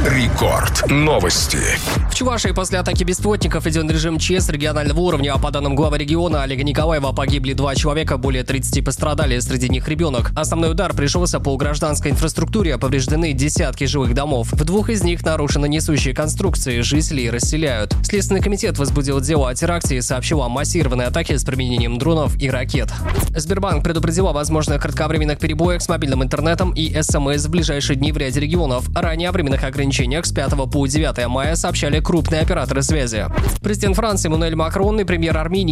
Рекорд. Новости. В Чувашии после атаки беспилотников введен режим ЧС регионального уровня, а по данным главы региона Олега Николаева погибли 2 человека, более 30 пострадали, среди них ребенок. Основной удар пришелся по гражданской инфраструктуре, повреждены десятки жилых домов. В 2 из них нарушены несущие конструкции, жителей расселяют. Следственный комитет возбудил дело о теракте и сообщил о массированной атаке с применением дронов и ракет. Сбербанк предупредил о возможных кратковременных перебоях с мобильным интернетом и СМС в ближайшие дни в ряде регионов. Ранее о временных ограничениях с 5 по 9 мая сообщали крупные операторы связи. Президент Франции Эммануэль Макрон и премьер Армении